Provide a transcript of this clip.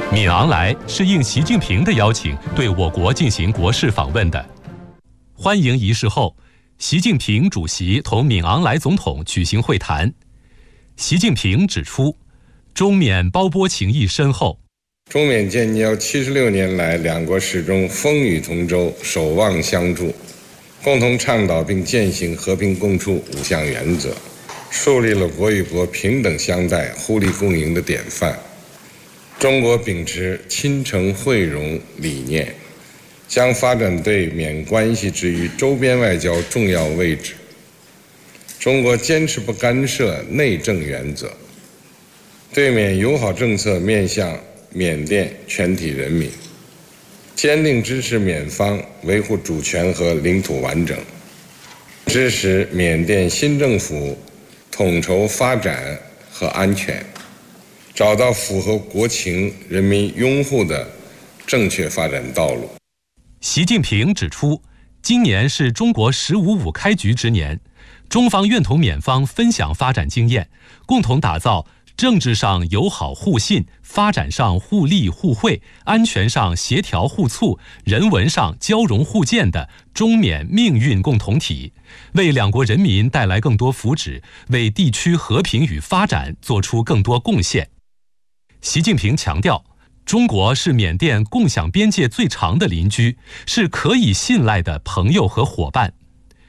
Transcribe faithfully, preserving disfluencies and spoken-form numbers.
敏昂莱是应习近平的邀请对我国进行国事访问的。欢迎仪式后，习近平主席同敏昂莱总统举行会谈。习近平指出，中缅胞波情谊深厚。 中缅建交七十六年来，两国始终风雨同舟，守望相助，共同倡导并践行和平共处五项原则，树立了国与国平等相待、互利共赢的典范。中国秉持亲诚惠容理念，将发展对缅关系置于周边外交重要位置。中国坚持不干涉内政原则，对缅友好政策面向缅甸全体人民，坚定支持缅方维护主权和领土完整，支持缅甸新政府统筹发展和安全，找到符合国情、人民拥护的正确发展道路。 习近平指出，今年是中国“十五五”开局之年，中方愿同缅方分享发展经验，共同打造政治上友好互信、发展上互利互惠、安全上协调互促、人文上交融互鉴的中缅命运共同体，为两国人民带来更多福祉，为地区和平与发展做出更多贡献。习近平强调，中国是缅甸共享边界最长的邻居，是可以信赖的朋友和伙伴。